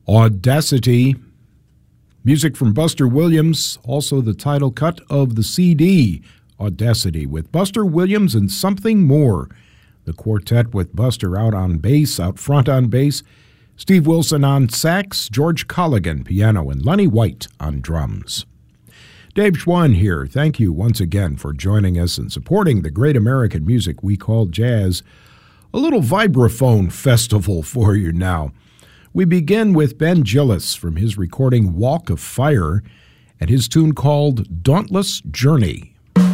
Audacity. Music from Buster Williams, also the title cut of the CD, Audacity, with Buster Williams and Something More. The quartet with Buster out front on bass, Steve Wilson on sax, George Colligan piano, and Lenny White on drums. Dave Schwann here. Thank you once again for joining us and supporting the great American music we call jazz. A little vibraphone festival for you now. We begin with Ben Gillis from his recording Walk of Fire and his tune called Dauntless Journey.